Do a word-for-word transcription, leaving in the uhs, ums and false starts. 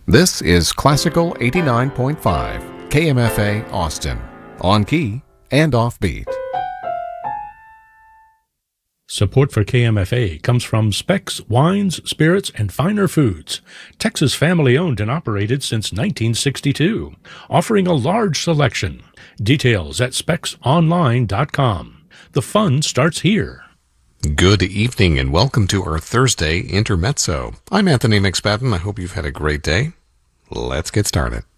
This is Classical eighty-nine point five, K M F A Austin, on key and offbeat. Support for K M F A comes from Specs Wines, Spirits, and Finer Foods, Texas family-owned and operated since nineteen sixty-two, offering a large selection. Details at specs online dot com. The fun starts here. Good evening and welcome to our Thursday Intermezzo. I'm Anthony McSpadden. I hope you've had a great day. Let's get started.